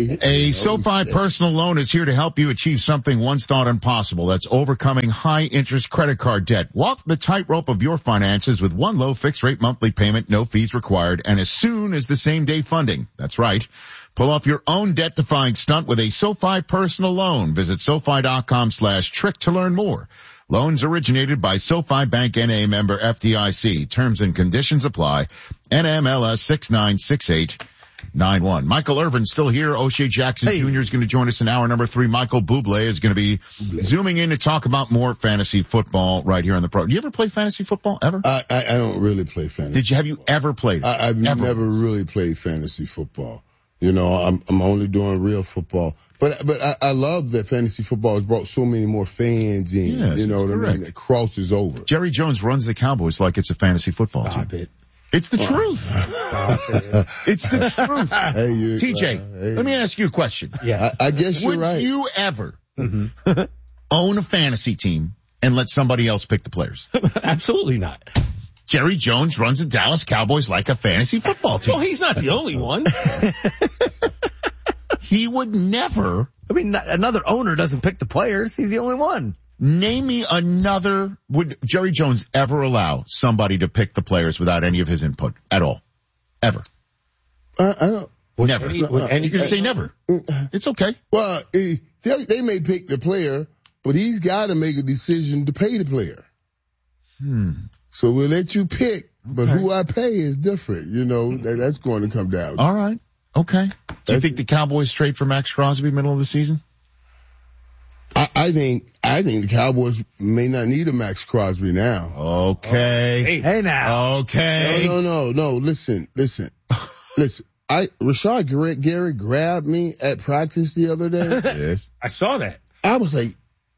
A SoFi personal loan is here to help you achieve something once thought impossible. That's overcoming high-interest credit card debt. Walk the tightrope of your finances with one low fixed-rate monthly payment, no fees required, and as soon as the same-day funding. That's right. Pull off your own debt-defying stunt with a SoFi personal loan. Visit SoFi.com/trick to learn more. Loans originated by SoFi Bank N.A. member FDIC. Terms and conditions apply. NMLS 696891. Michael Irvin still here. O'Shea Jackson Jr. is going to join us in hour number 3. Michael Bublé is going to be zooming in to talk about more fantasy football right here on the program. Do you ever play fantasy football ever? I don't really play fantasy. Have you ever played it? I've never really played fantasy football. You know, I'm only doing real football. But I love that fantasy football has brought so many more fans in. Yes, you know what I mean? It crosses over. Jerry Jones runs the Cowboys like it's a fantasy football team. Stop it. It's the truth. It's the truth. Hey, TJ, let me ask you a question. Yeah. I guess you're right. Would you ever own a fantasy team and let somebody else pick the players? Absolutely not. Jerry Jones runs the Dallas Cowboys like a fantasy football team. Well, he's not the only one. He would never. I mean, another owner doesn't pick the players. He's the only one. Name me another. Would Jerry Jones ever allow somebody to pick the players without any of his input at all? Ever? I don't. Never. And you're going to say never. It's okay. Well, they may pick the player, but he's got to make a decision to pay the player. So we'll let you pick, but who I pay is different. You know, that's going to come down. All right. Okay. Do you think the Cowboys trade for Max Crosby middle of the season? I think the Cowboys may not need a Max Crosby now. Okay. Hey now. Okay. No. Listen. Rashad Gary grabbed me at practice the other day. Yes. I saw that. I was like,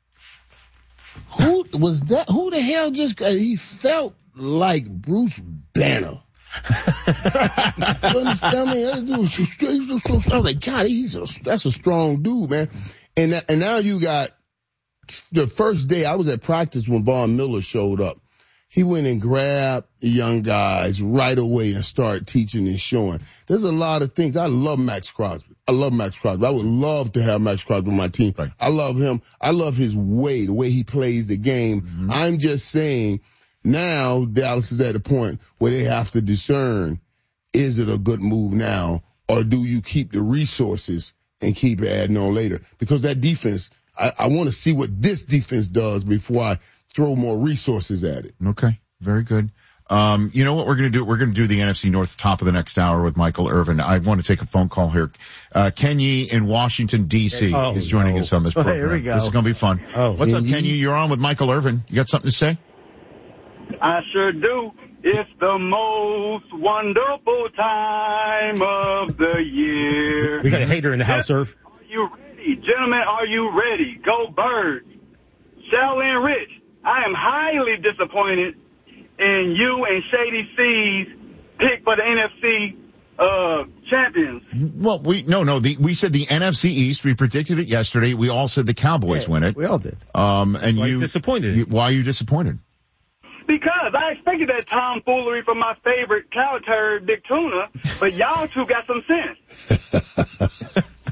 who was that? Who the hell just, he felt like Bruce Banner. You understand me? That dude was I was like, God, that's a strong dude, man. And now you got the first day I was at practice when Von Miller showed up. He went and grabbed the young guys right away and started teaching and showing. There's a lot of things. I love Max Crosby. I would love to have Max Crosby on my team. Right. I love him. I love his way, the way he plays the game. Mm-hmm. I'm just saying now Dallas is at a point where they have to discern, is it a good move now, or do you keep the resources and keep adding on later? Because that defense, I want to see what this defense does before I throw more resources at it. Okay. Very good. You know what we're going to do? We're going to do the NFC North top of the next hour with Michael Irvin. I want to take a phone call here. Kenny in Washington, D.C. is joining us on this program. Here we go. This is going to be fun. What's up, Kenny? You're on with Michael Irvin. You got something to say? I sure do. It's the most wonderful time of the year. We got a hater in the house, Irv. Are you ready? Gentlemen, are you ready? Go Birds. Shell and Rich, I am highly disappointed in you and Shady C's pick for the NFC champions. Well, we said the NFC East. We predicted it yesterday. We all said the Cowboys win it. We all did. And you disappointed. Why are you disappointed? Because I expected that tomfoolery from my favorite cow turd, Big Tuna, but y'all two got some sense.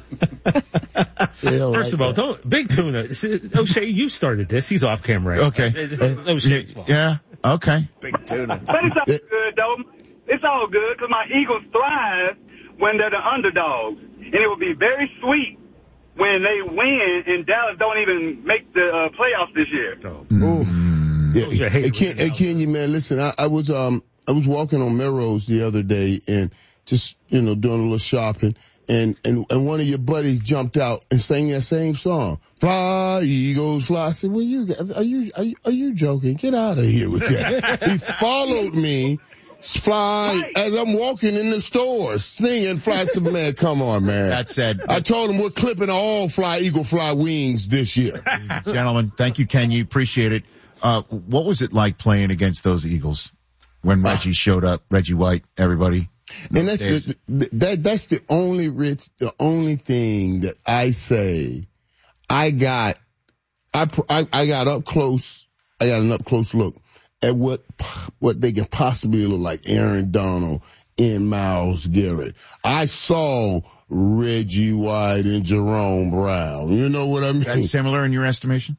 First of all, Big Tuna. O'Shea, you started this. He's off camera. Okay. O'Shea's fault. Yeah. Okay. Big Tuna. But it's all good, though. It's all good because my Eagles thrive when they're the underdogs. And it would be very sweet when they win and Dallas don't even make the playoffs this year. Yeah, hey, Kenya, man, listen, I was walking on Melrose the other day and just, doing a little shopping and one of your buddies jumped out and sang that same song. Fly, Eagles, fly. I said, well, are you joking? Get out of here with that. He followed me, fly, as I'm walking in the store, singing Fly. I said, man, come on, man. That said, I told him we're clipping all Fly, Eagle, Fly wings this year. Gentlemen, thank you, Kenya. Appreciate it. What was it like playing against those Eagles when Reggie showed up? Reggie White, everybody. And that's the only thing that I say. I got up close. I got an up close look at what they can possibly look like. Aaron Donald in Myles Garrett. I saw Reggie White and Jerome Brown. You know what I mean? That's similar in your estimation?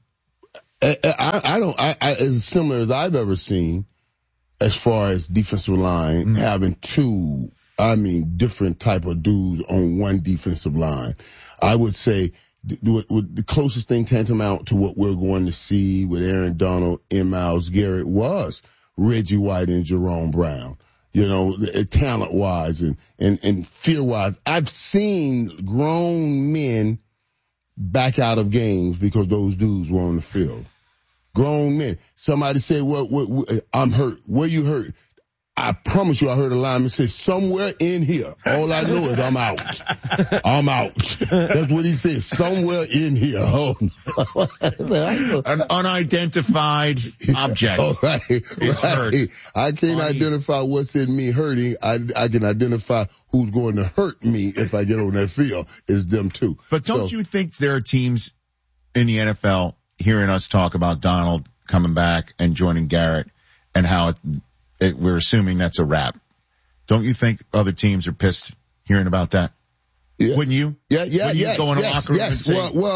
I as similar as I've ever seen as far as defensive line having two, different type of dudes on one defensive line. I would say the closest thing tantamount to what we're going to see with Aaron Donald and Myles Garrett was Reggie White and Jerome Brown. You know, talent-wise and fear-wise. I've seen grown men back out of games because those dudes were on the field. Grown men. Somebody said, what, I'm hurt. Where you hurt? I promise you I heard a lineman say, somewhere in here. All I know is I'm out. I'm out. That's what he said. Somewhere in here. Oh, an unidentified object. Oh, right. Hurt. I can't identify what's in me hurting. I can identify who's going to hurt me if I get on that field. It's them too. But don't you think there are teams in the NFL hearing us talk about Donald coming back and joining Garrett and how we're assuming that's a wrap? Don't you think other teams are pissed hearing about that? Yeah. Wouldn't you? Yeah, Wouldn't you go in a locker room and say,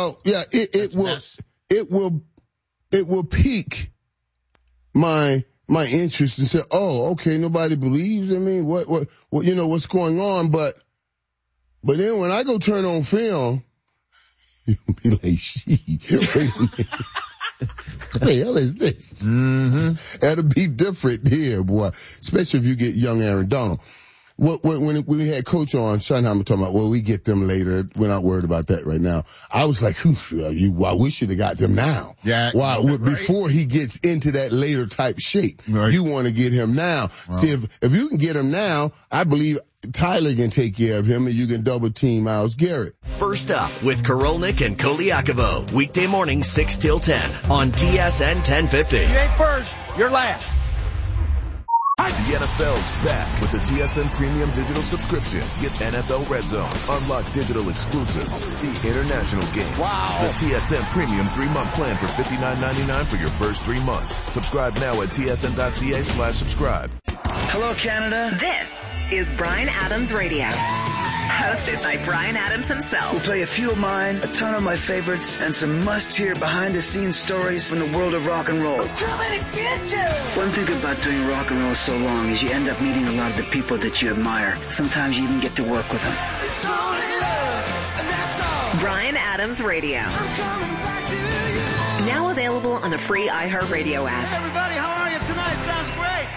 it will pique my interest and say, oh, okay, nobody believes in me. What, you know, what's going on? But then when I go turn on film, you'll be like, shit. What the hell is this? That'll be different here, boy. Especially if you get young Aaron Donald. When we had Coach on, Schottenheimer talking about, well, we get them later. We're not worried about that right now. I was like, why we should have got them now. Yeah. Why, right. Before he gets into that later type shape. Right. You want to get him now. Wow. See, if you can get him now, I believe Tyler can take care of him and you can double team Myles Garrett. First up with Korolnik and Koliakovo. Weekday morning 6 till 10 on TSN 1050. You ain't first, you're last. The NFL's back with the TSN Premium Digital subscription. Get NFL Red Zone, unlock digital exclusives, see international games. Wow. The TSN Premium 3-month plan for $59.99 for your first 3 months. Subscribe now at tsn.ca/subscribe. Hello, Canada. This is Bryan Adams Radio. Hosted by Bryan Adams himself. We'll play a few of mine, a ton of my favorites, and some must-hear behind-the-scenes stories from the world of rock and roll. I'm coming to get you! One thing about doing rock and roll so long is you end up meeting a lot of the people that you admire. Sometimes you even get to work with them. It's only love, and that's all. Bryan Adams Radio. I'm coming back to you. Now available on the free iHeartRadio app. Hey, everybody, how are you tonight? Sounds great.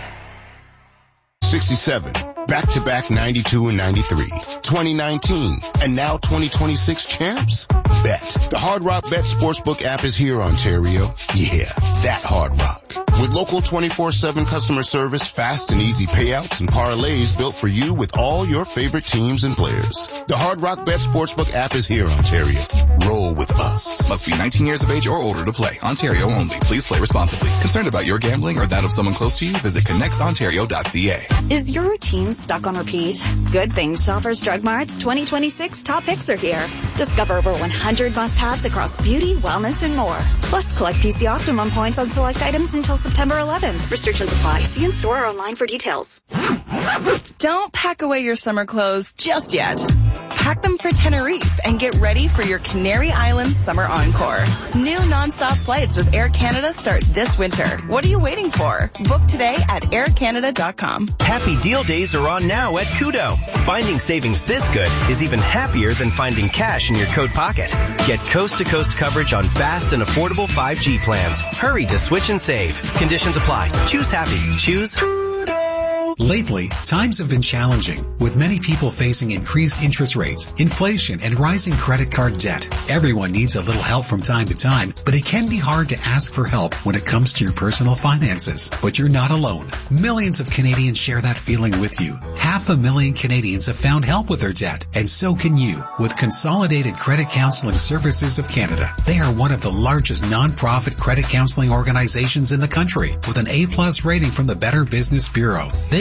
67, back-to-back 92 and 93, 2019, and now 2026 champs? Bet. The Hard Rock Bet Sportsbook app is here, Ontario. Yeah, that Hard Rock. With local 24/7 customer service, fast and easy payouts, and parlays built for you with all your favorite teams and players. The Hard Rock Bet Sportsbook app is here, Ontario. Roll with us. Must be 19 years of age or older to play. Ontario only. Please play responsibly. Concerned about your gambling or that of someone close to you? Visit connectsontario.ca. Is your routine stuck on repeat? Good thing Shoppers Drug Mart's 2026 top picks are here. Discover over 100 must-haves across beauty, wellness, and more. Plus, collect PC Optimum points on select items until September 11th. Restrictions apply. See in store or online for details. Don't pack away your summer clothes just yet. Pack them for Tenerife and get ready for your Canary Islands summer encore. New nonstop flights with Air Canada start this winter. What are you waiting for? Book today at aircanada.com. Happy deal days are on now at Kudo. Finding savings this good is even happier than finding cash in your coat pocket. Get coast-to-coast coverage on fast and affordable 5G plans. Hurry to switch and save. Conditions apply. Choose happy. Choose Kudo. Lately, times have been challenging, with many people facing increased interest rates, inflation, and rising credit card debt. Everyone needs a little help from time to time, but it can be hard to ask for help when it comes to your personal finances. But you're not alone. Millions of Canadians share that feeling with you. 500,000 Canadians have found help with their debt, and so can you with Consolidated Credit Counseling Services of Canada. They are one of the largest non-profit credit counseling organizations in the country with an A+ rating from the Better Business Bureau. They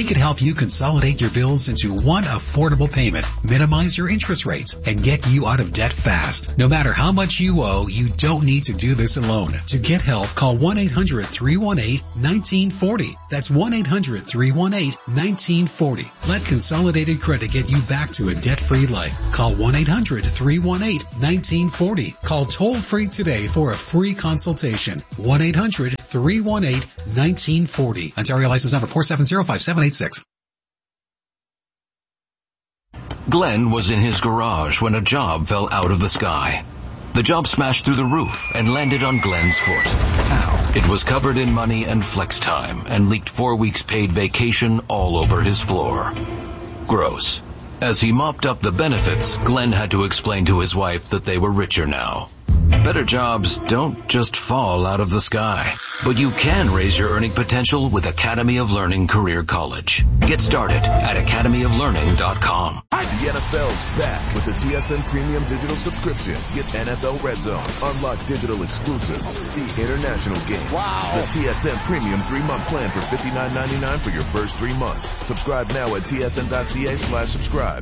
could help you consolidate your bills into one affordable payment, minimize your interest rates, and get you out of debt fast. No matter how much you owe, you don't need to do this alone. To get help, call 1-800-318-1940. That's 1-800-318-1940. Let Consolidated Credit get you back to a debt-free life. Call 1-800-318-1940. Call toll-free today for a free consultation. 1-800-318-1940. Ontario license number 4705786. Glenn was in his garage when a job fell out of the sky. The job smashed through the roof and landed on Glenn's foot. Ow. It was covered in money and flex time and leaked 4 weeks paid vacation all over his floor. Gross. As he mopped up the benefits, Glenn had to explain to his wife that they were richer now. Better jobs don't just fall out of the sky, but you can raise your earning potential with Academy of Learning Career College. Get started at academyoflearning.com. The NFL's back with the TSN Premium Digital Subscription. Get NFL Red Zone, unlock digital exclusives, see international games. Wow. The TSN Premium 3-month plan for $59.99 for your first 3 months. Subscribe now at tsn.ca/subscribe.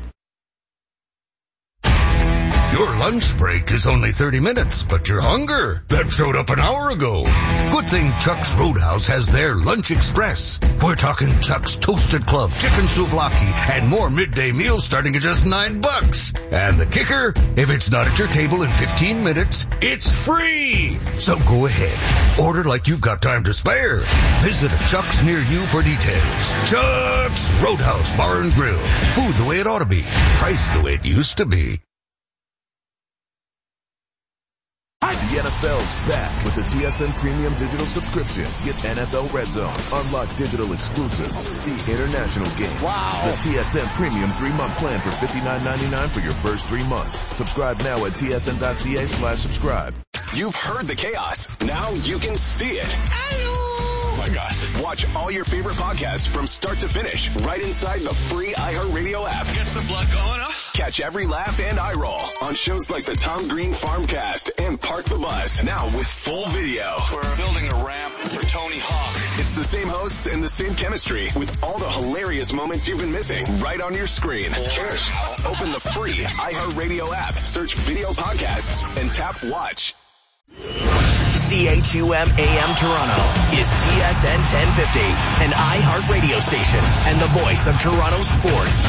Your lunch break is only 30 minutes, but your hunger, that showed up an hour ago. Good thing Chuck's Roadhouse has their Lunch Express. We're talking Chuck's Toasted Club, chicken souvlaki, and more midday meals starting at just $9. And the kicker, if it's not at your table in 15 minutes, it's free. So go ahead, order like you've got time to spare. Visit a Chuck's near you for details. Chuck's Roadhouse Bar and Grill. Food the way it ought to be. Price the way it used to be. The NFL's back with the TSN Premium Digital Subscription. Get NFL Red Zone, unlock digital exclusives, see international games. Wow. The TSN Premium 3-month plan for $59.99 for your first 3 months. Subscribe now at tsn.ca/subscribe. You've heard the chaos. Now you can see it. Oh my gosh. Watch all your favorite podcasts from start to finish right inside the free iHeartRadio app. Gets the blood going, huh? Catch every laugh and eye roll on shows like the Tom Green Farmcast and Park the Bus. Now with full video. We're building a ramp for Tony Hawk. It's the same hosts and the same chemistry with all the hilarious moments you've been missing right on your screen. Cheers. Open the free iHeartRadio app, search video podcasts, and tap watch. CHUM AM Toronto is TSN 1050, an iHeart radio station and the voice of Toronto sports.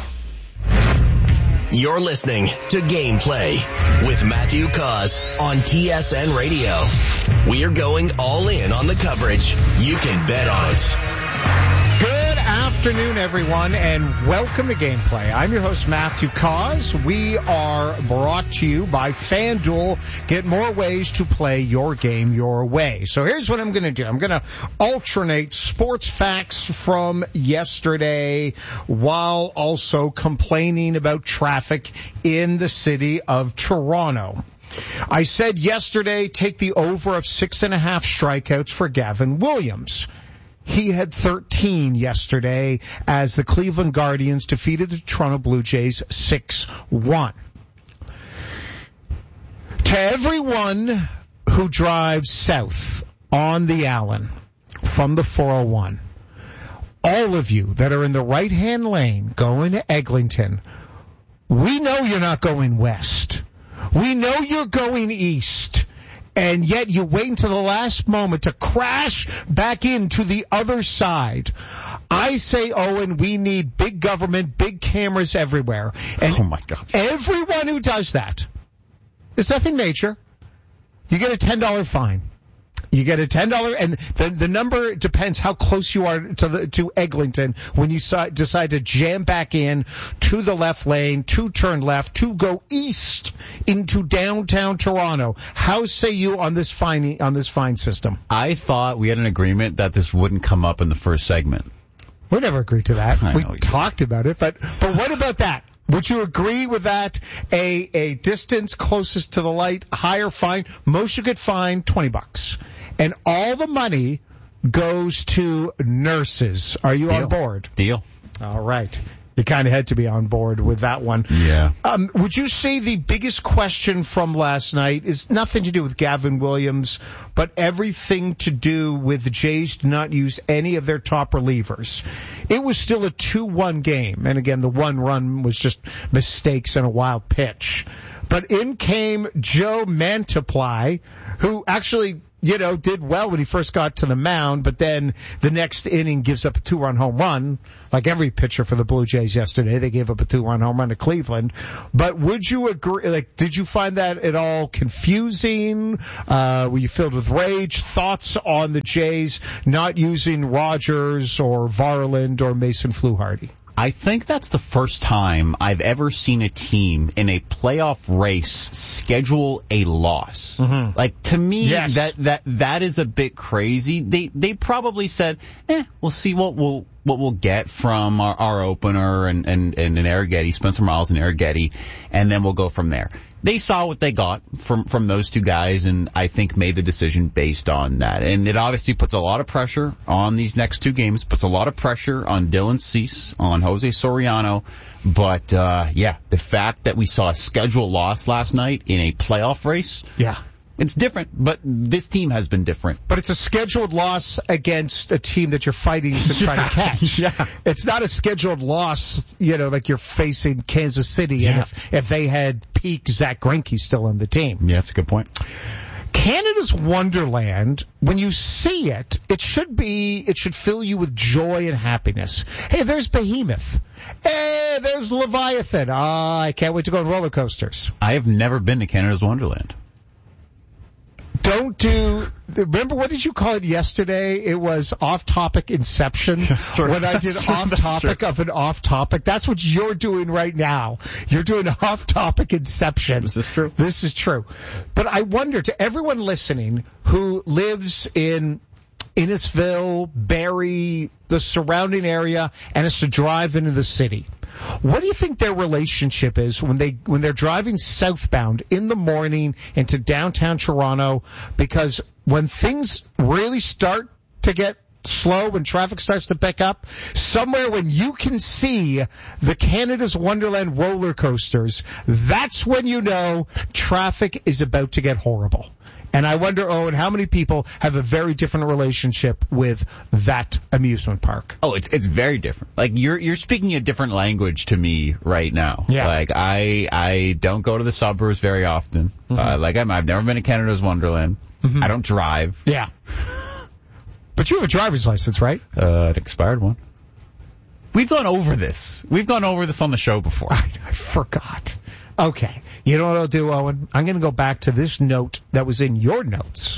You're listening to Gameplay with Matthew Cause on TSN Radio. We're going all in on the coverage. You can bet on it. Good afternoon, everyone, and welcome to Gameplay. I'm your host, Matthew Cause. We are brought to you by FanDuel. Get more ways to play your game your way. So here's what I'm going to do. I'm going to alternate sports facts from yesterday while also complaining about traffic in the city of Toronto. I said yesterday, take the over of 6.5 strikeouts for Gavin Williams. He had 13 yesterday as the Cleveland Guardians defeated the Toronto Blue Jays 6-1. To everyone who drives south on the Allen from the 401, all of you that are in the right-hand lane going to Eglinton, we know you're not going west. We know you're going east. And yet you wait until the last moment to crash back into the other side. I say, Owen, we need big government, big cameras everywhere. And oh my God. Everyone who does that, it's nothing major. You get a $10 fine. You get a $10, and the number depends how close you are to Eglinton when you decide to jam back in to the left lane, to turn left, to go east into downtown Toronto. How say you on this fine system? I thought we had an agreement that this wouldn't come up in the first segment. We never agreed to that. We talked about it, but what about that? Would you agree with that? A distance closest to the light, higher fine. Most you could fine $20. And all the money goes to nurses. Are you on board? Deal. All right. You kind of had to be on board with that one. Yeah. Would you say the biggest question from last night is nothing to do with Gavin Williams, but everything to do with the Jays to not use any of their top relievers? It was still a 2-1 game. And again, the one run was just mistakes and a wild pitch. But in came Joe Mantiply, who actually, did well when he first got to the mound, but then the next inning gives up a 2-run home run, like every pitcher for the Blue Jays yesterday. They gave up a 2-run home run to Cleveland. But would you agree, did you find that at all confusing? Were you filled with rage? Thoughts on the Jays not using Rogers or Varland or Mason Fluharty? I think that's the first time I've ever seen a team in a playoff race schedule a loss. Mm-hmm. To me, yes. that is a bit crazy. They probably said, we'll see what we'll get from our opener and Arrighetti, Spencer Miles and Arrighetti, and then we'll go from there. They saw what they got from those two guys, and I think made the decision based on that. And it obviously puts a lot of pressure on these next two games, puts a lot of pressure on Dylan Cease, on Jose Soriano. But, the fact that we saw a scheduled loss last night in a playoff race. Yeah. It's different, but this team has been different. But it's a scheduled loss against a team that you're fighting to try to catch. Yeah. It's not a scheduled loss, like you're facing Kansas City. Yeah. And if they had peak Zach Greinke still on the team. Yeah, that's a good point. Canada's Wonderland, when you see it, it should fill you with joy and happiness. Hey, there's Behemoth. Hey, there's Leviathan. I can't wait to go on roller coasters. I have never been to Canada's Wonderland. Remember, what did you call it yesterday? It was off-topic inception. That's true. When I did off-topic of an off-topic. That's what you're doing right now. You're doing off-topic inception. Is this true? This is true. But I wonder, to everyone listening who lives in Innisfil, Barrie, the surrounding area, and has to drive into the city, what do you think their relationship is when they're driving southbound in the morning into downtown Toronto? Because when things really start to get slow, when traffic starts to pick up, somewhere when you can see the Canada's Wonderland roller coasters, that's when you know traffic is about to get horrible. And I wonder, Owen, how many people have a very different relationship with that amusement park? Oh, it's very different. You're speaking a different language to me right now. Yeah. I don't go to the suburbs very often. Mm-hmm. I've never been to Canada's Wonderland. Mm-hmm. I don't drive. Yeah. But you have a driver's license, right? An expired one. We've gone over this. On the show before. I forgot. Okay. You know what I'll do, Owen? I'm going to go back to this note that was in your notes.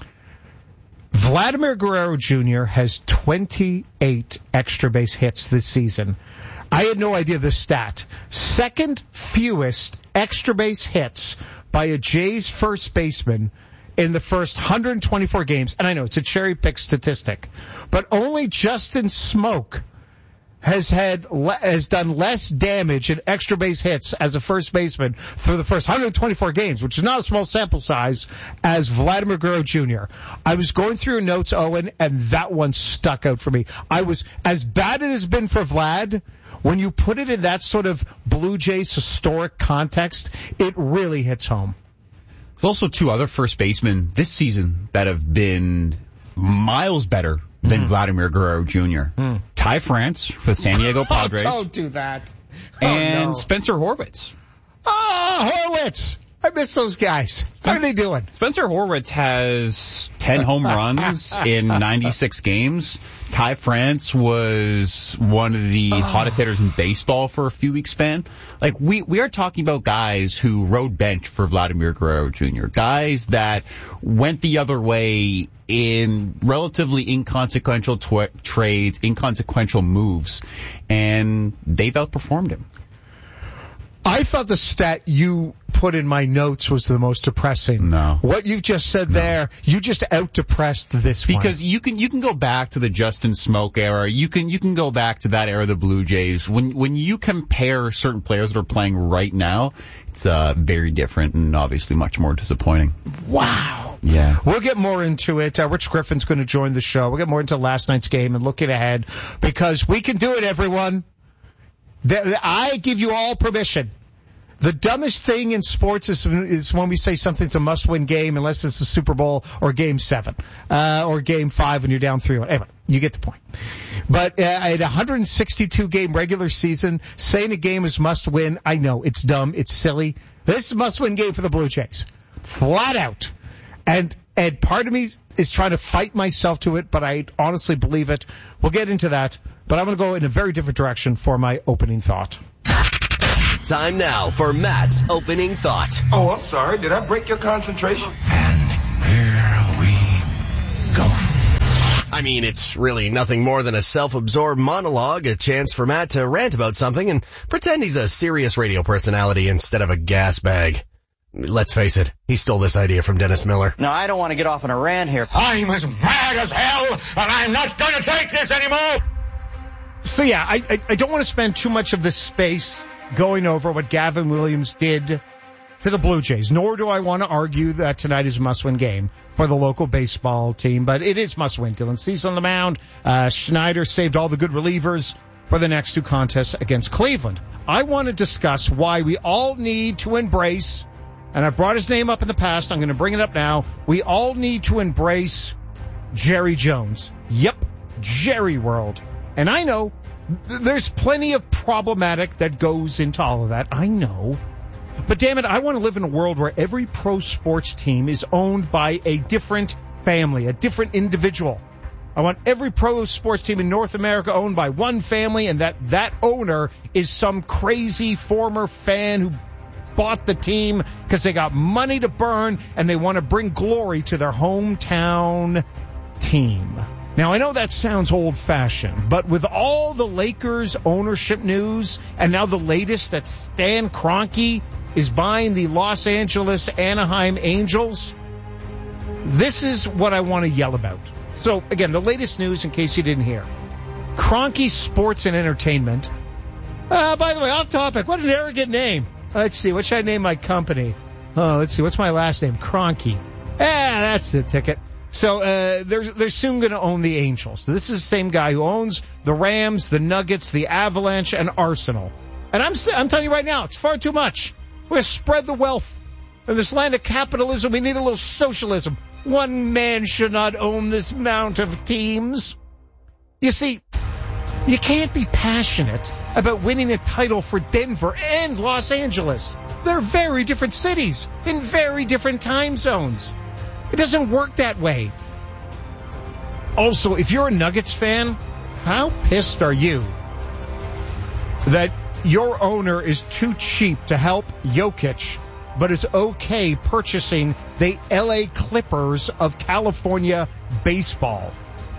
Vladimir Guerrero Jr. has 28 extra base hits this season. I had no idea this stat. Second fewest extra base hits by a Jays first baseman in the first 124 games. And I know it's a cherry pick statistic, but only Justin Smoke has done less damage in extra base hits as a first baseman for the first 124 games, which is not a small sample size, as Vladimir Guerrero Jr. I was going through your notes, Owen, and that one stuck out for me. As bad it has been for Vlad, when you put it in that sort of Blue Jays historic context, it really hits home. There's also two other first basemen this season that have been miles better than Vladimir Guerrero Jr. Ty France for the San Diego Padres. Oh, don't do that. And Spencer Horwitz. Oh, Horwitz. I miss those guys. How are they doing? Spencer Horwitz has 10 home runs in 96 games. Ty France was one of the hottest hitters in baseball for a few weeks span. We are talking about guys who rode bench for Vladimir Guerrero Jr. Guys that went the other way in relatively inconsequential trades, inconsequential moves, and they've outperformed him. I thought the stat you put in my notes was the most depressing. No. What you just said there, you just out-depressed this one. Because you can go back to the Justin Smoke era. You can go back to that era of the Blue Jays. When you compare certain players that are playing right now, it's very different and obviously much more disappointing. Wow. Yeah. We'll get more into it. Rich Griffin's going to join the show. We'll get more into last night's game and looking ahead, because we can do it, everyone. I give you all permission. The dumbest thing in sports is when we say something's a must-win game unless it's the Super Bowl or Game 7, or Game 5 when you're down 3-1. Anyway, you get the point. But at a 162-game regular season, saying a game is must-win, I know, it's dumb, it's silly. This is a must-win game for the Blue Jays. Flat out. And part of me is trying to fight myself to it, but I honestly believe it. We'll get into that, but I'm going to go in a very different direction for my opening thought. Time now for Matt's opening thought. Oh, I'm sorry. Did I break your concentration? And here we go. I mean, it's really nothing more than a self-absorbed monologue, a chance for Matt to rant about something and pretend he's a serious radio personality instead of a gas bag. Let's face it, he stole this idea from Dennis Miller. Now, I don't want to get off on a rant here. I'm as mad as hell, and I'm not going to take this anymore. So yeah, I don't want to spend too much of this space going over what Gavin Williams did to the Blue Jays, nor do I want to argue that tonight is a must-win game for the local baseball team, but it is must-win. Dylan Cease on the mound. Schneider saved all the good relievers for the next two contests against Cleveland. I want to discuss why we all need to embrace, and I've brought his name up in the past, I'm going to bring it up now, we all need to embrace Jerry Jones. Yep, Jerry World. And I know there's plenty of problematic that goes into all of that. I know. But damn it, I want to live in a world where every pro sports team is owned by a different family, a different individual. I want every pro sports team in North America owned by one family, and that owner is some crazy former fan who bought the team because they got money to burn and they want to bring glory to their hometown team. Now, I know that sounds old-fashioned, but with all the Lakers ownership news, and now the latest that Stan Kroenke is buying the Los Angeles Anaheim Angels, this is what I want to yell about. So, again, the latest news, in case you didn't hear. Kroenke Sports and Entertainment. By the way, off topic, what an arrogant name. Let's see, what should I name my company? Oh, let's see, what's my last name? Kroenke. That's the ticket. So, they're soon going to own the Angels. This is the same guy who owns the Rams, the Nuggets, the Avalanche, and Arsenal. And I'm telling you right now, it's far too much. We're going to spread the wealth. In this land of capitalism, we need a little socialism. One man should not own this amount of teams. You see, you can't be passionate about winning a title for Denver and Los Angeles. They're very different cities in very different time zones. It doesn't work that way. Also, if you're a Nuggets fan, how pissed are you that your owner is too cheap to help Jokic, but is okay purchasing the LA Clippers of California baseball?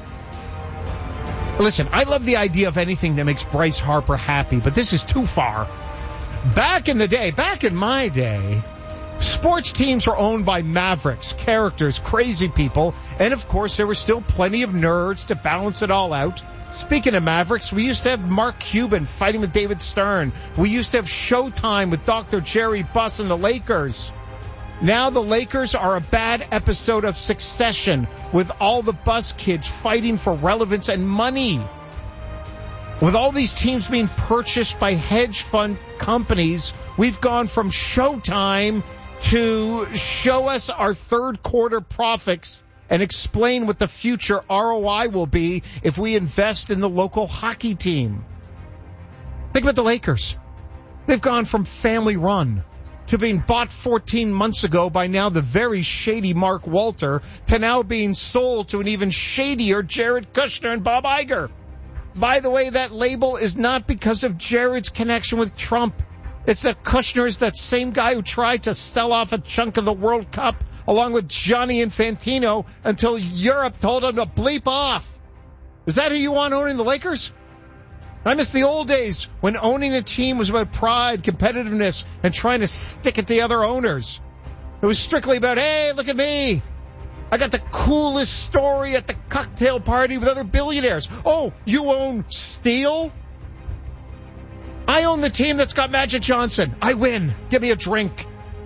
Listen, I love the idea of anything that makes Bryce Harper happy, but this is too far. Back in my day, sports teams were owned by mavericks, characters, crazy people, and of course there were still plenty of nerds to balance it all out. Speaking of Mavericks, we used to have Mark Cuban fighting with David Stern. We used to have Showtime with Dr. Jerry Buss and the Lakers. Now the Lakers are a bad episode of Succession with all the Buss kids fighting for relevance and money. With all these teams being purchased by hedge fund companies, we've gone from Showtime to show us our third quarter profits and explain what the future ROI will be if we invest in the local hockey team. Think about the Lakers. They've gone from family run to being bought 14 months ago by now the very shady Mark Walter to now being sold to an even shadier Jared Kushner and Bob Iger. By the way, that label is not because of Jared's connection with Trump. It's that Kushner is that same guy who tried to sell off a chunk of the World Cup along with Gianni Infantino until Europe told him to bleep off. Is that who you want owning the Lakers? I miss the old days when owning a team was about pride, competitiveness, and trying to stick it to other owners. It was strictly about, hey, look at me. I got the coolest story at the cocktail party with other billionaires. Oh, you own Steel? I own the team that's got Magic Johnson. I win. Give me a drink.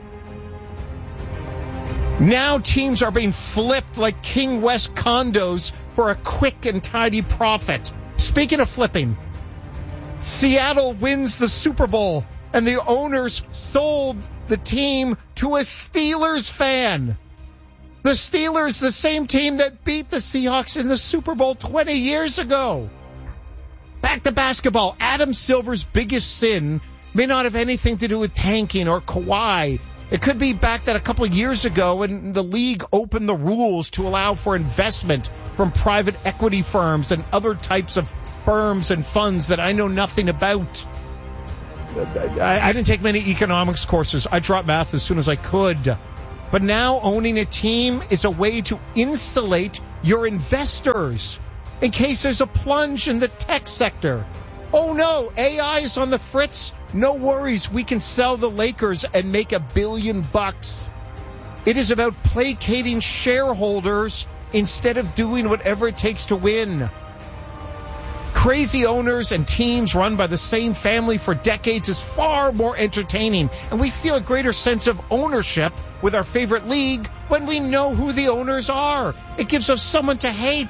Now teams are being flipped like King West condos for a quick and tidy profit. Speaking of flipping, Seattle wins the Super Bowl, and the owners sold the team to a Steelers fan. The Steelers, the same team that beat the Seahawks in the Super Bowl 20 years ago. Back to basketball. Adam Silver's biggest sin may not have anything to do with tanking or Kawhi. It could be back that a couple of years ago when the league opened the rules to allow for investment from private equity firms and other types of firms and funds that I know nothing about. I didn't take many economics courses. I dropped math as soon as I could. But now owning a team is a way to insulate your investors in case there's a plunge in the tech sector. Oh no, AI is on the fritz. No worries, we can sell the Lakers and make $1 billion. It is about placating shareholders instead of doing whatever it takes to win. Crazy owners and teams run by the same family for decades is far more entertaining, and we feel a greater sense of ownership with our favorite league when we know who the owners are. It gives us someone to hate.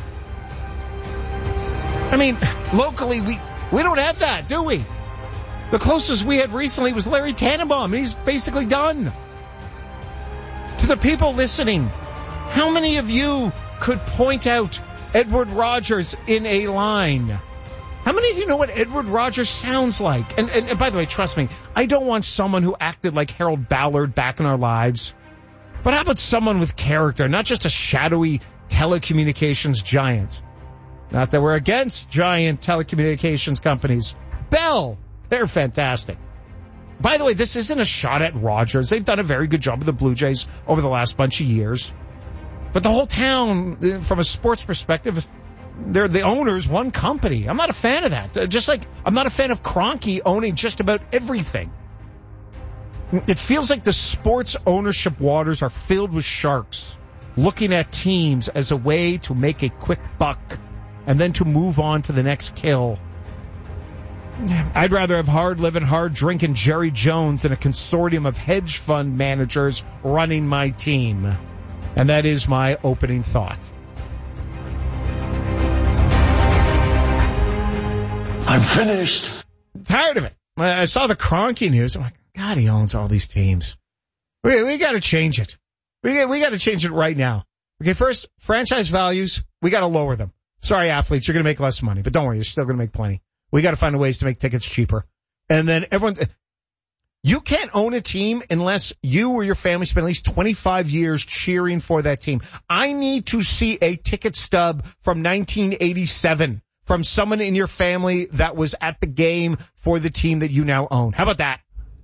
I mean, locally, we don't have that, do we? The closest we had recently was Larry Tannenbaum, and he's basically done. To the people listening, how many of you could point out Edward Rogers in a line? How many of you know what Edward Rogers sounds like? And by the way, trust me, I don't want someone who acted like Harold Ballard back in our lives. But how about someone with character, not just a shadowy telecommunications giant? Not that we're against giant telecommunications companies. Bell, they're fantastic. By the way, this isn't a shot at Rogers. They've done a very good job with the Blue Jays over the last bunch of years. But the whole town, from a sports perspective, they're the owners, one company. I'm not a fan of that. Just like I'm not a fan of Kroenke owning just about everything. It feels like the sports ownership waters are filled with sharks looking at teams as a way to make a quick buck and then to move on to the next kill. I'd rather have hard-living, hard-drinking Jerry Jones than a consortium of hedge fund managers running my team. And that is my opening thought. I'm finished. Tired of it. I saw the Kroenke news. I'm like, God, he owns all these teams. We got to change it. We got to change it right now. Okay, first, franchise values, we got to lower them. Sorry, athletes, you're going to make less money, but don't worry, you're still going to make plenty. We got to find ways to make tickets cheaper. And then you can't own a team unless you or your family spend at least 25 years cheering for that team. I need to see a ticket stub from 1987 from someone in your family that was at the game for the team that you now own. How about that?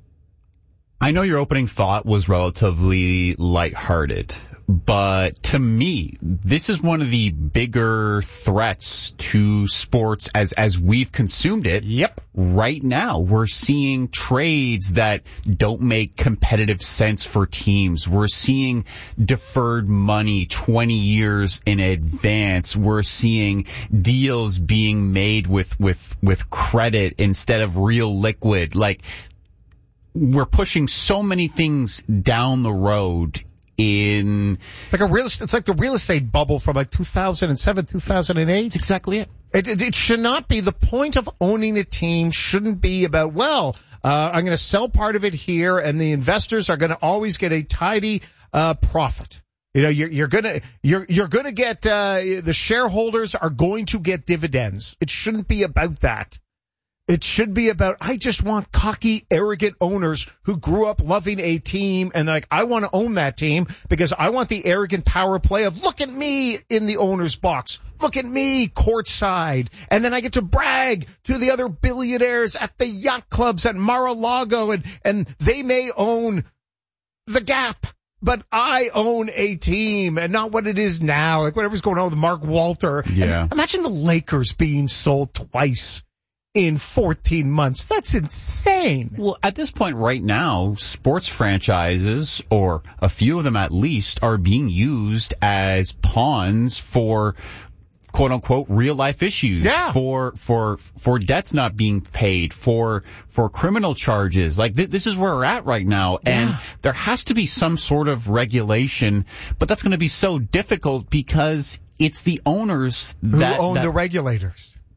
I know your opening thought was relatively lighthearted, but to me, this is one of the bigger threats to sports as we've consumed it. Yep. Right now, we're seeing trades that don't make competitive sense for teams. We're seeing deferred money 20 years in advance. We're seeing deals being made with credit instead of real liquid. Like, we're pushing so many things down the road in it's like the real estate bubble from like 2007, 2008. Exactly it. It should not be. The point of owning a team shouldn't be about, I'm going to sell part of it here and the investors are going to always get a tidy, profit. You know, you're going to get, the shareholders are going to get dividends. It shouldn't be about that. It should be about, I just want cocky, arrogant owners who grew up loving a team and like, I want to own that team because I want the arrogant power play of look at me in the owner's box. Look at me courtside. And then I get to brag to the other billionaires at the yacht clubs at Mar-a-Lago and they may own the Gap, but I own a team and not what it is now. Like whatever's going on with Mark Walter. Yeah. And imagine the Lakers being sold twice in 14 months. That's insane. Well, at this point right now, sports franchises, or a few of them at least, are being used as pawns for quote unquote real life issues. Yeah. For debts not being paid, for criminal charges. Like this is where we're at right now. And Yeah. there has to be some sort of regulation, but that's going to be so difficult because it's the owners who own the regulators.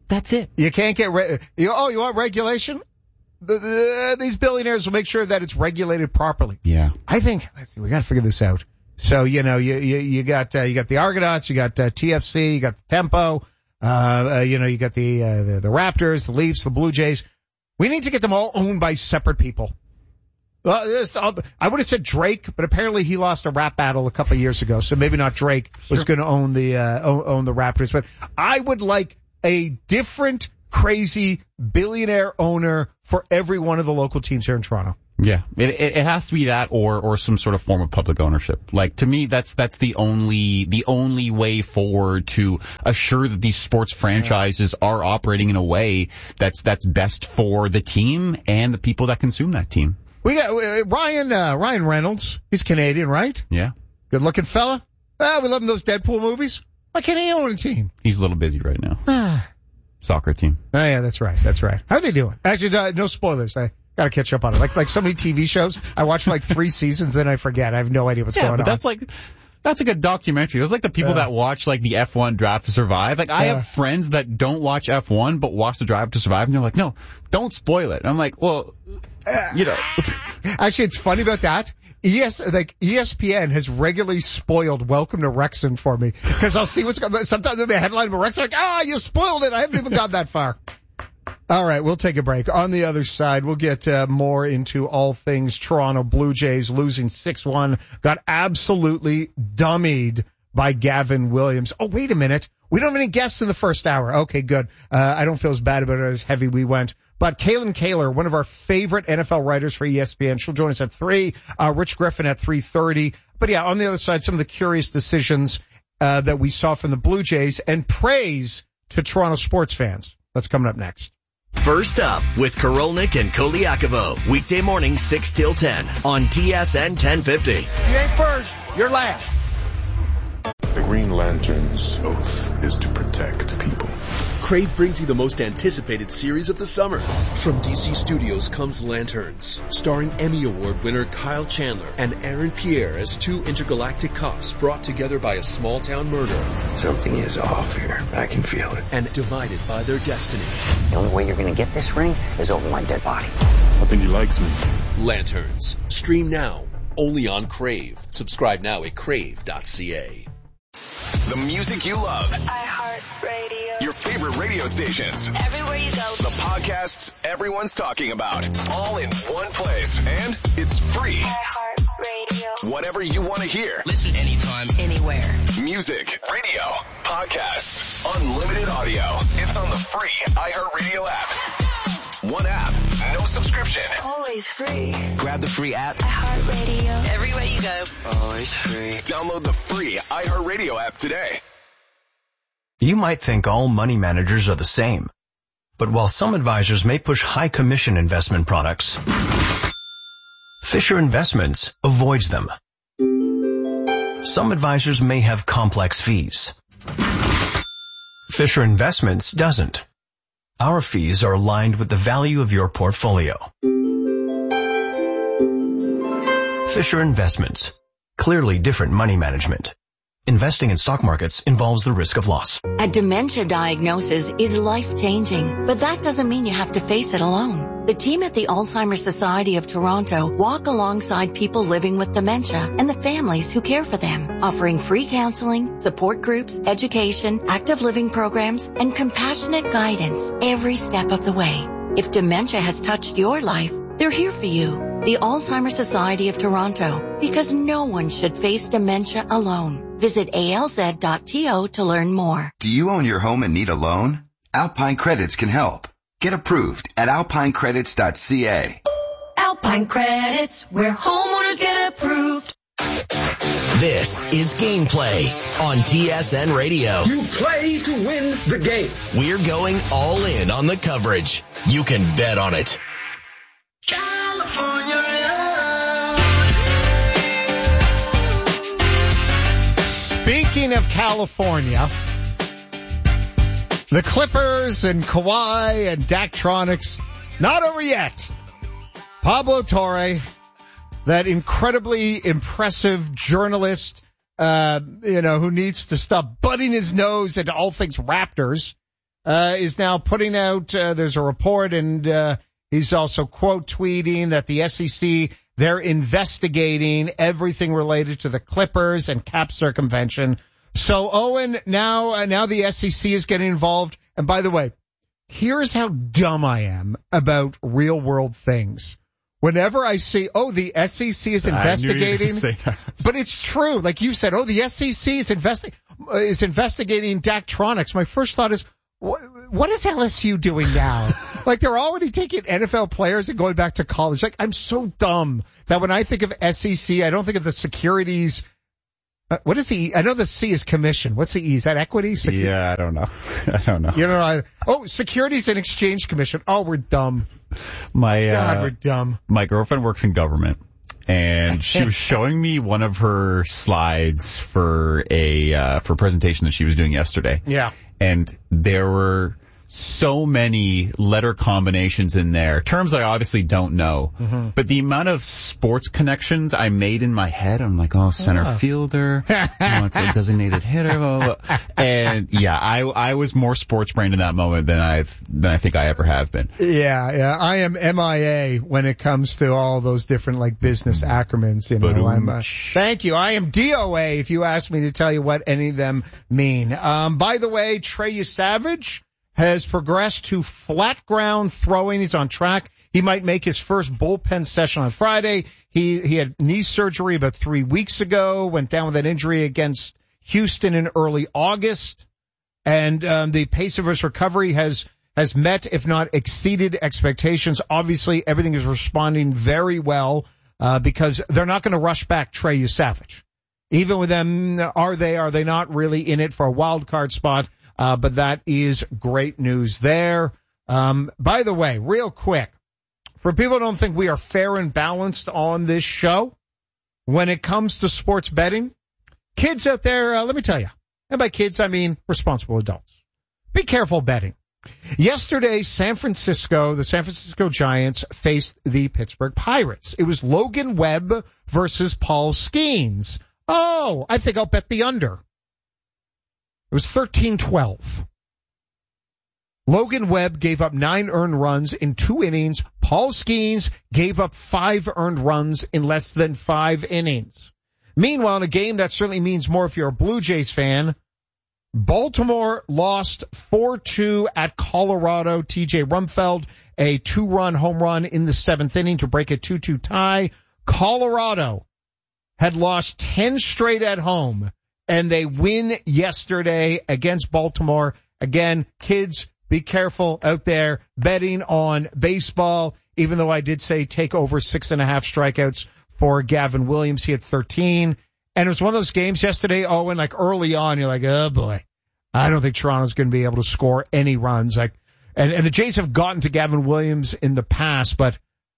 That's it. You can't get, you want regulation? These billionaires will make sure that it's regulated properly. Yeah. I think, we gotta figure this out. So, you got the Argonauts, you got TFC, you got the Tempo, you got the Raptors, the Leafs, the Blue Jays. We need to get them all owned by separate people. Well, I would have said Drake, but apparently he lost a rap battle a couple of years ago, so maybe not Drake was going to own the Raptors. But I would like a different, crazy billionaire owner for every one of the local teams here in Toronto. Yeah, it has to be that or some sort of form of public ownership. Like, to me, that's the only way forward to assure that these sports franchises are operating in a way that's best for the team and the people that consume that team. We got Ryan Reynolds. He's Canadian, right? Yeah. Good looking fella. We love those Deadpool movies. Why can't he own a team? He's a little busy right now. Soccer team. Oh yeah, that's right. How are they doing? Actually, no spoilers. I gotta catch up on it. Like so many TV shows, I watch like 3 seasons, then I forget. I have no idea what's going on. That's like a documentary. Those like the people that watch like the F1 Drive to Survive. Like I have friends that don't watch F1 but watch the Drive to Survive, and they're like, no, don't spoil it. And I'm like, well, Actually, it's funny about that. ESPN has regularly spoiled Welcome to Wrexham for me because I'll see what's going on. Sometimes there'll be a headline about Wrexham, like, you spoiled it. I haven't even got that far. All right, we'll take a break. On the other side, we'll get more into all things Toronto Blue Jays losing 6-1. Got absolutely dummied by Gavin Williams. Oh, wait a minute. We don't have any guests in the first hour. Okay, good. I don't feel as bad about it as heavy we went. But Kaylin Kaler, one of our favorite NFL writers for ESPN, she'll join us at 3. Rich Griffin at 3:30. But yeah, on the other side, some of the curious decisions that we saw from the Blue Jays and praise to Toronto sports fans. That's coming up next. First up with Korolnik and Koliakovo. Weekday morning 6 till 10 on TSN 1050. You ain't first, you're last. The Green Lantern's oath is to protect people. Crave brings you the most anticipated series of the summer. From DC Studios comes Lanterns, starring Emmy Award winner Kyle Chandler and Aaron Pierre as 2 intergalactic cops brought together by a small-town murder. Something is off here. I can feel it. And divided by their destiny. The only way you're going to get this ring is over my dead body. I think he likes me. Lanterns. Stream now. Only on Crave. Subscribe now at crave.ca. The music you love. iHeartRadio. Your favorite radio stations. Everywhere you go. The podcasts everyone's talking about. All in one place. And it's free. iHeartRadio. Whatever you want to hear. Listen anytime, anywhere. Music, radio, podcasts, unlimited audio. It's on the free iHeartRadio app. One app, no subscription. Always free. Grab the free app. iHeartRadio. Everywhere you go. Always free. Download the free iHeartRadio app today. You might think all money managers are the same. But while some advisors may push high commission investment products, Fisher Investments avoids them. Some advisors may have complex fees. Fisher Investments doesn't. Our fees are aligned with the value of your portfolio. Fisher Investments. Clearly different money management. Investing in stock markets involves the risk of loss. A dementia diagnosis is life-changing, but that doesn't mean you have to face it alone. The team at the Alzheimer's Society of Toronto walk alongside people living with dementia and the families who care for them, offering free counseling, support groups, education, active living programs, and compassionate guidance every step of the way. If dementia has touched your life, they're here for you. The Alzheimer's Society of Toronto, because no one should face dementia alone. Visit alz.to to learn more. Do you own your home and need a loan? Alpine Credits can help. Get approved at alpinecredits.ca. Alpine Credits, where homeowners get approved. This is Gameplay on TSN Radio. You play to win the game. We're going all in on the coverage. You can bet on it. California. Speaking of California, the Clippers and Kawhi and Daktronics, not over yet. Pablo Torre, that incredibly impressive journalist, who needs to stop butting his nose into all things Raptors, is now putting out, there's a report, and he's also quote tweeting that the SEC, they're investigating everything related to the Clippers and cap circumvention. So, Owen, now the SEC is getting involved. And by the way, here's how dumb I am about real world things. Whenever I see, the SEC is investigating, I knew you were gonna say that. But it's true. Like you said, the SEC is investigating Daktronics. My first thought is, what is LSU doing now? Like, they're already taking NFL players and going back to college. Like, I'm so dumb that when I think of SEC, I don't think of the securities. What is the E? I know the C is commission. What's the E? Is that equity? Yeah, I don't know. You know, Securities and Exchange Commission. Oh, we're dumb. God, we're dumb. My girlfriend works in government, and she was showing me one of her slides for a presentation that she was doing yesterday. Yeah. And there were so many letter combinations in there, terms I obviously don't know, but the amount of sports connections I made in my head, I'm like, center fielder, it's a designated hitter, blah, blah, blah. And yeah, I was more sports brained in that moment than I think I ever have been. Yeah, I am MIA when it comes to all those different like business acronyms, you know. Thank you. I am DOA if you ask me to tell you what any of them mean. By the way, Trey Savage has progressed to flat ground throwing. He's on track. He might make his first bullpen session on Friday. He had knee surgery about 3 weeks ago, went down with an injury against Houston in early August. And the pace of his recovery has met, if not exceeded, expectations. Obviously, everything is responding very well because they're not going to rush back Trey Savage. Even with them, are they not really in it for a wild card spot? But that is great news there. By the way, real quick, for people who don't think we are fair and balanced on this show, when it comes to sports betting, kids out there, let me tell you, and by kids, I mean responsible adults. Be careful betting. Yesterday, the San Francisco Giants faced the Pittsburgh Pirates. It was Logan Webb versus Paul Skeens. Oh, I think I'll bet the under. It was 13-12. Logan Webb gave up 9 earned runs in 2 innings. Paul Skeens gave up 5 earned runs in less than 5 innings. Meanwhile, in a game that certainly means more if you're a Blue Jays fan, Baltimore lost 4-2 at Colorado. TJ Rumfeld, a 2-run home run in the 7th inning to break a 2-2 tie. Colorado had lost 10 straight at home, and they win yesterday against Baltimore. Again, kids, be careful out there betting on baseball, even though I did say take over 6.5 strikeouts for Gavin Williams. He had 13. And it was one of those games yesterday, Owen, like early on, you're like, oh boy, I don't think Toronto's going to be able to score any runs. And the Jays have gotten to Gavin Williams in the past, but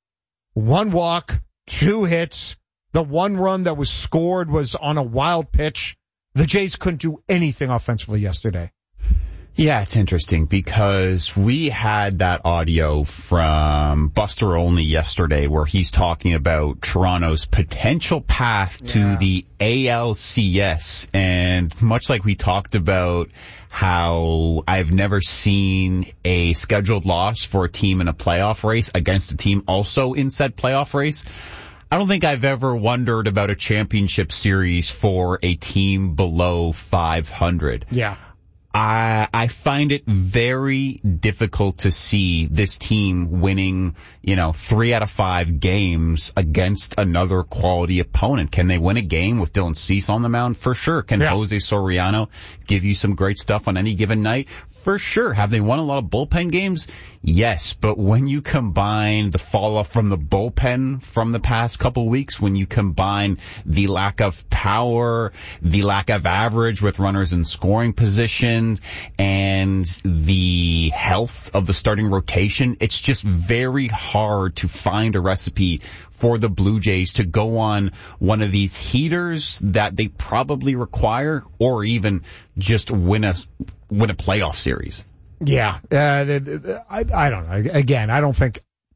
1 walk, 2 hits. The 1 run that was scored was on a wild pitch. The Jays couldn't do anything offensively yesterday. Yeah, it's interesting because we had that audio from Buster Olney yesterday where he's talking about Toronto's potential path to the ALCS. And much like we talked about how I've never seen a scheduled loss for a team in a playoff race against a team also in said playoff race, I don't think I've ever wondered about a championship series for a team below 500. Yeah. I find it very difficult to see this team winning, 3 out of 5 games against another quality opponent. Can they win a game with Dylan Cease on the mound? For sure. Can Jose Soriano give you some great stuff on any given night? For sure. Have they won a lot of bullpen games? Yes, but when you combine the fall off from the bullpen from the past couple weeks, when you combine the lack of power, the lack of average with runners in scoring position, and the health of the starting rotation, it's just very hard to find a recipe for the Blue Jays to go on one of these heaters that they probably require, or even just win a playoff series. Yeah, I don't know. Again, I don't think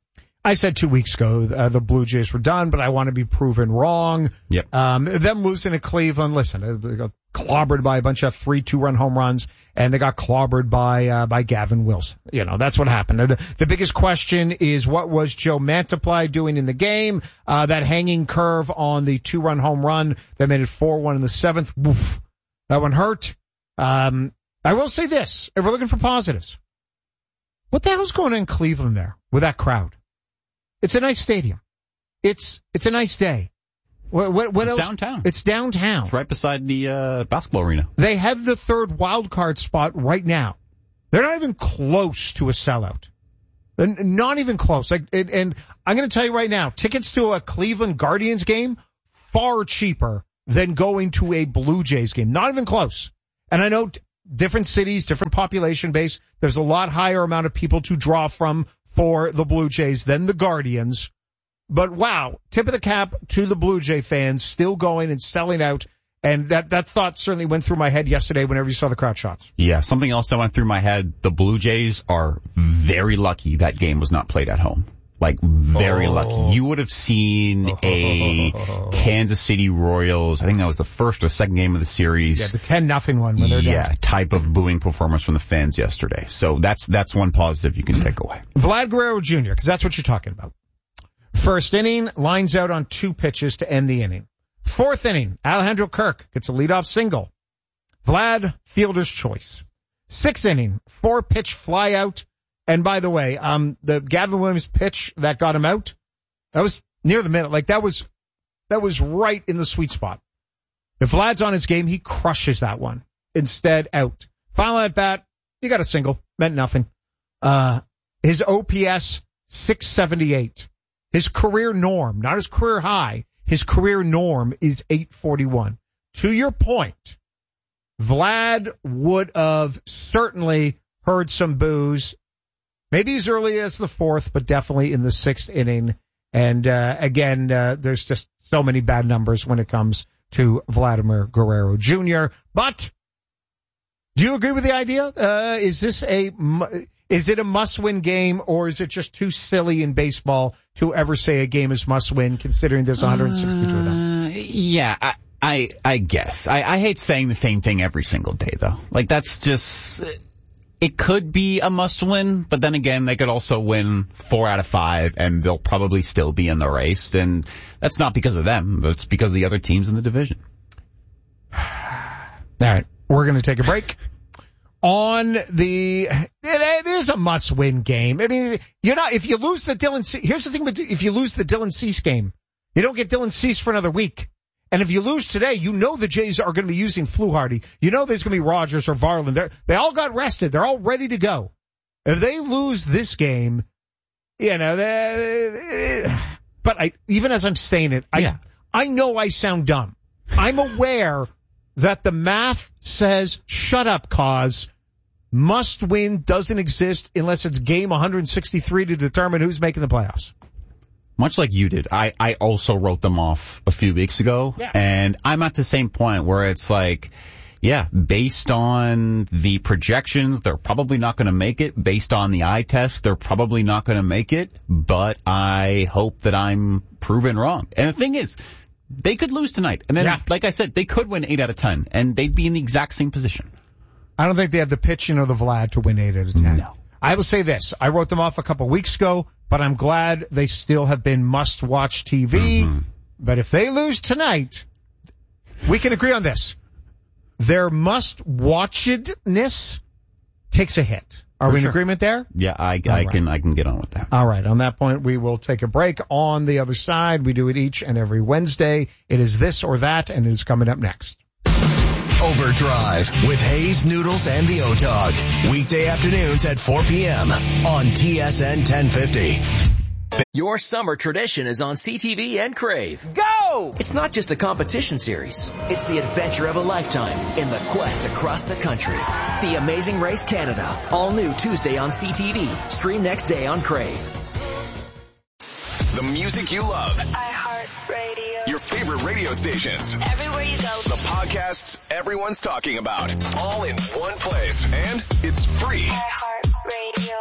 I said 2 weeks ago the Blue Jays were done, but I want to be proven wrong. Yep. Them losing to Cleveland, listen, they got clobbered by a bunch of 3 2-run home runs, and they got clobbered by Gavin Wilson. You know, that's what happened. The biggest question is, what was Joe Mantiply doing in the game? That hanging curve on the 2-run home run that made it 4-1 in the 7th. Woof. That one hurt. I will say this, if we're looking for positives, what the hell's going on in Cleveland there with that crowd? It's a nice stadium. It's a nice day. What else? Downtown. It's downtown. It's right beside the basketball arena. They have the 3rd wild card spot right now. They're not even close to a sellout. They're not even close. And I'm going to tell you right now, tickets to a Cleveland Guardians game, far cheaper than going to a Blue Jays game. Not even close. And I know different cities, different population base. There's a lot higher amount of people to draw from for the Blue Jays than the Guardians. But wow, tip of the cap to the Blue Jay fans, still going and selling out. And that thought certainly went through my head yesterday whenever you saw the crowd shots. Yeah, something else that went through my head. The Blue Jays are very lucky that game was not played at home. Like, very lucky. You would have seen a Kansas City Royals, I think that was the first or second game of the series. Yeah, the 10-0 one when they're down. Type of booing performance from the fans yesterday. So that's one positive you can take away. Vlad Guerrero Jr., because that's what you're talking about. First inning, lines out on 2 pitches to end the inning. 4th inning, Alejandro Kirk gets a leadoff single. Vlad, fielder's choice. 6th inning, 4-pitch fly out. And by the way, the Gavin Williams pitch that got him out, that was near the minute. Like, that was right in the sweet spot. If Vlad's on his game, he crushes that one. Instead, out. Final at bat, he got a single. Meant nothing. His OPS, 678. His career norm, not his career high, his career norm is 841. To your point, Vlad would have certainly heard some boos, maybe as early as the 4th, but definitely in the 6th inning. And again, there's just so many bad numbers when it comes to Vladimir Guerrero Jr. But do you agree with the idea? Is it a must-win game, or is it just too silly in baseball to ever say a game is must-win, considering there's 162 of them? Yeah, I guess. I hate saying the same thing every single day, though. Like, that's just... It could be a must-win, but then again, they could also win 4 out of 5, and they'll probably still be in the race. And that's not because of them, but it's because of the other teams in the division. All right, we're going to take a break. It is a must-win game. I mean, if you lose the Dylan Cease, here's the thing if you lose the Dylan Cease game, you don't get Dylan Cease for another week. And if you lose today, you know the Jays are going to be using Fluharty. You know there's going to be Rogers or Varland. They all got rested. They're all ready to go. If they lose this game, even as I'm saying it, I know I sound dumb. I'm aware that the math says, shut up, cause. Must win doesn't exist unless it's game 163 to determine who's making the playoffs. Much like you did, I also wrote them off a few weeks ago, and I'm at the same point where it's like, based on the projections, they're probably not going to make it. Based on the eye test, they're probably not going to make it, but I hope that I'm proven wrong. And the thing is, they could lose tonight, and then, like I said, they could win 8 out of 10, and they'd be in the exact same position. I don't think they have the pitching or the Vlad to win 8 out of 10. No. I will say this. I wrote them off a couple weeks ago, but I'm glad they still have been must-watch TV. Mm-hmm. But if they lose tonight, we can agree on this. Their must-watchedness takes a hit. Are we in agreement there? Yeah, I can get on with that. All right. On that point, we will take a break. On the other side, we do it each and every Wednesday. It is this or that, and it is coming up next. Overdrive with Hayes, Noodles, and the O-Dog. Weekday afternoons at 4 p.m. on TSN 1050. Your summer tradition is on CTV and Crave. Go! It's not just a competition series. It's the adventure of a lifetime in the quest across the country. The Amazing Race Canada. All new Tuesday on CTV. Stream next day on Crave. The music you love. iHeartRadio. Your favorite radio stations. Everywhere you go. The podcasts everyone's talking about. All in one place. And it's free. iHeartRadio.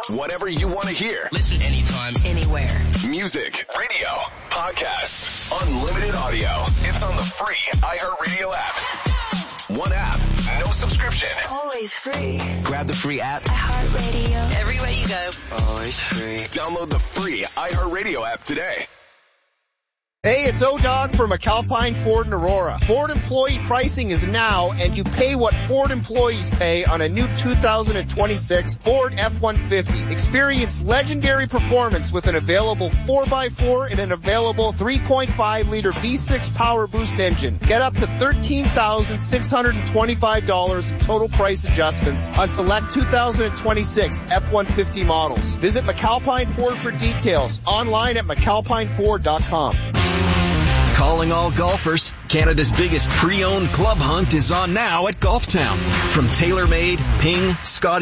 Whatever you want to hear. Listen anytime, anywhere. Music, radio, podcasts, unlimited audio. It's on the free iHeartRadio app. One app, no subscription. Always free. Grab the free app. iHeartRadio. Everywhere you go. Always free. Download the free iHeartRadio app today. Hey, it's O-Dog from McAlpine Ford in Aurora. Ford employee pricing is now, and you pay what Ford employees pay on a new 2026 Ford F-150. Experience legendary performance with an available 4x4 and an available 3.5-liter V6 Power Boost engine. Get up to $13,625 in total price adjustments on select 2026 F-150 models. Visit McAlpine Ford for details. Online at McAlpineFord.com. Calling all golfers, Canada's biggest pre-owned club hunt is on now at Golf Town. From TaylorMade, Ping, Scotty